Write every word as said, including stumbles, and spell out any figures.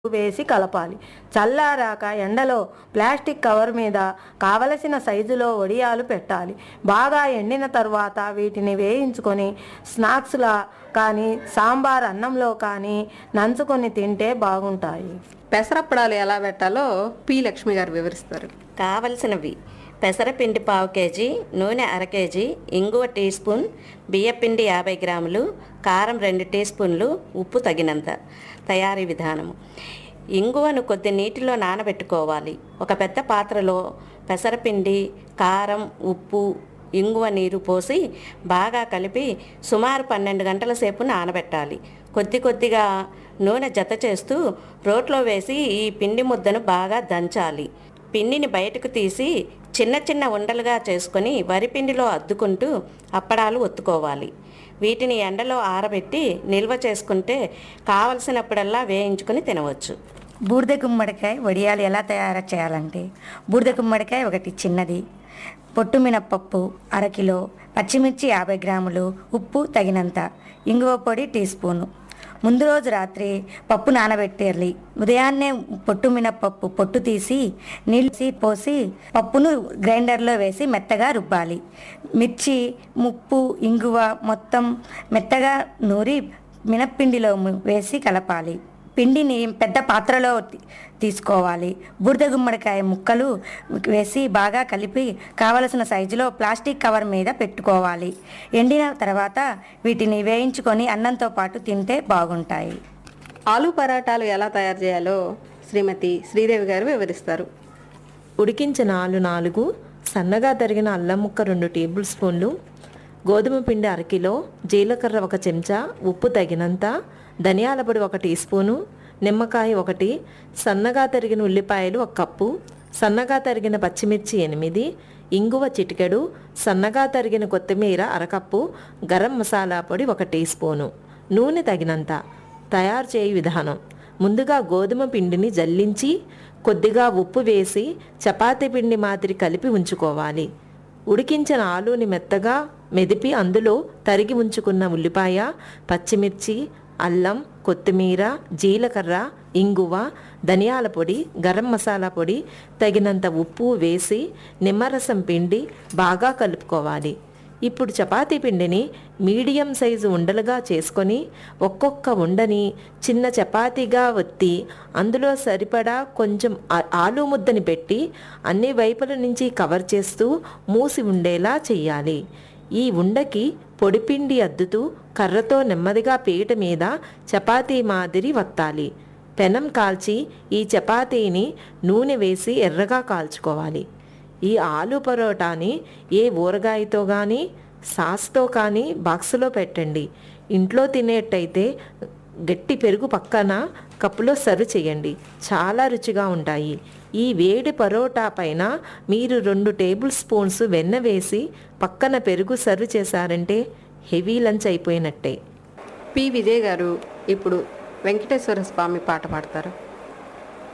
వేసి కలపాలి. చల్లారాక ఎండలో ప్లాస్టిక్ కవర్ మీద కావలసిన సైజులో వడియాలు పెట్టాలి. బాగా ఎండిన తర్వాత వీటిని వేయించుకొని స్నాక్స్లా కానీ సాంబార్ అన్నంలో కానీ నంచుకొని తింటే బాగుంటాయి. పెసరప్పడాలు ఎలా పెట్టాలో పి లక్ష్మి గారు వివరిస్తారు. కావలసినవి: పెసరపిండి పావు కేజీ, నూనె అర కేజీ, ఇంగువ టీ స్పూన్, బియ్యపిండి యాభై గ్రాములు, కారం రెండు టీ స్పూన్లు, ఉప్పు తగినంత. తయారీ విధానము: ఇంగువను కొద్ది నీటిలో నానబెట్టుకోవాలి. ఒక పెద్ద పాత్రలో పెసరపిండి, కారం, ఉప్పు, ఇంగువ నీరు పోసి బాగా కలిపి సుమారు పన్నెండు గంటల సేపు నానబెట్టాలి. కొద్ది కొద్దిగా నూనె జత చేస్తూ రోట్లో వేసి ఈ పిండి ముద్దను బాగా దంచాలి. పిండిని బయటకు తీసి చిన్న చిన్న ఉండలుగా చేసుకొని వరిపిండిలో అద్దుకుంటూ అప్పడాలు ఒత్తుకోవాలి. వీటిని ఎండలో ఆరబెట్టి నిల్వ చేసుకుంటే కావలసినప్పుడల్లా వేయించుకొని తినవచ్చు. బూడిద గుమ్మడికాయ వడియాలు ఎలా తయారు చేయాలంటే, బూడిద గుమ్మడికాయ ఒకటి చిన్నది, పొట్టు మినప్పప్పు అరకిలో, పచ్చిమిర్చి యాభై గ్రాములు, ఉప్పు తగినంత, ఇంగువ పొడి టీ స్పూను. ముందు రోజు రాత్రి పప్పు నానబెట్టాలి. ఉదయాన్నే పొట్టు మినప్పప్పు పొట్టు తీసి నీళ్ళు పోసి పప్పును గ్రైండర్లో వేసి మెత్తగా రుబ్బాలి. మిర్చి, ముప్పు, ఇంగువ మొత్తం మెత్తగా నూరి మినప్పిండిలో వేసి కలపాలి. పిండిని పెద్ద పాత్రలో తీసుకోవాలి. బూడిద గుమ్మడికాయ ముక్కలు వేసి బాగా కలిపి కావలసిన సైజులో ప్లాస్టిక్ కవర్ మీద పెట్టుకోవాలి. ఎండిన తర్వాత వీటిని వేయించుకొని అన్నంతో పాటు తింటే బాగుంటాయి. ఆలు పరాటాలు ఎలా తయారు చేయాలో శ్రీమతి శ్రీదేవి గారు వివరిస్తారు. ఉడికించిన ఆలు నాలుగు, సన్నగా తరిగిన అల్లం ముక్క రెండు టేబుల్ స్పూన్లు, గోధుమ పిండి అరకిలో, జీలకర్ర ఒక చెంచా, ఉప్పు తగినంత, ధనియాల పొడి ఒక టీ స్పూను, నిమ్మకాయ ఒకటి, సన్నగా తరిగిన ఉల్లిపాయలు ఒక కప్పు, సన్నగా తరిగిన పచ్చిమిర్చి ఎనిమిది, ఇంగువ చిటికెడు, సన్నగా తరిగిన కొత్తిమీర అరకప్పు, గరం మసాలా పొడి ఒక టీ స్పూను, నూనె తగినంత. తయారు చేయు విధానం: ముందుగా గోధుమ పిండిని జల్లించి కొద్దిగా ఉప్పు వేసి చపాతీ పిండి మాదిరి కలిపి ఉంచుకోవాలి. ఉడికించిన ఆలూని మెత్తగా మెదిపి అందులో తరిగి ఉంచుకున్న ఉల్లిపాయ, పచ్చిమిర్చి, అల్లం, కొత్తిమీర, జీలకర్ర, ఇంగువ, ధనియాల పొడి, గరం మసాలా పొడి, తగినంత ఉప్పు వేసి నిమ్మరసం పిండి బాగా కలుపుకోవాలి. ఇప్పుడు చపాతీ పిండిని మీడియం సైజు ఉండలుగా చేసుకొని ఒక్కొక్క ఉండని చిన్న చపాతీగా ఒత్తి అందులో సరిపడా కొంచెం ఆలు ముద్దని పెట్టి అన్ని వైపుల నుంచి కవర్ చేస్తూ మూసి ఉండేలా చెయ్యాలి. ఈ ఉండకి పొడిపిండి అద్దుతూ కర్రతో నెమ్మదిగా పీట మీద చపాతీ మాదిరి వత్తాలి. పెనం కాల్చి ఈ చపాతీని నూనె వేసి ఎర్రగా కాల్చుకోవాలి. ఈ ఆలు పరోటాని ఏ ఊరగాయతో కానీ సాస్తో కానీ బాక్సులో పెట్టండి. ఇంట్లో తినేటైతే గట్టి పెరుగు పక్కన కప్పులో సర్వ్ చేయండి. చాలా రుచిగా ఉంటాయి. ఈ వేడి పరోటా పైన మీరు రెండు టేబుల్ స్పూన్స్ వెన్న వేసి పక్కన పెరుగు సర్వ్ చేశారంటే హెవీ లంచ్ అయిపోయినట్టే. పి విజయ్ గారు ఇప్పుడు వెంకటేశ్వర స్వామి పాట పాడతారు.